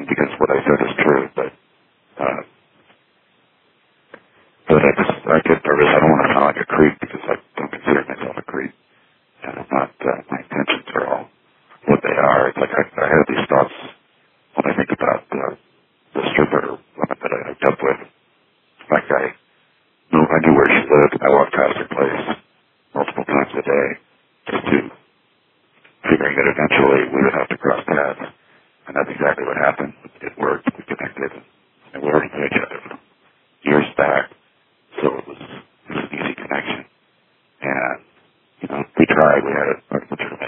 because what I said is true, but I get nervous. I don't want to sound like a creep because I don't consider myself a creep. And it's not, my intentions are all what they are. It's like I have these thoughts when I think about the stripper woman that I hooked up with. Like I knew where she lived, and I walked past her place multiple times a day, just figuring that eventually we would have to cross paths, and that's exactly what happened.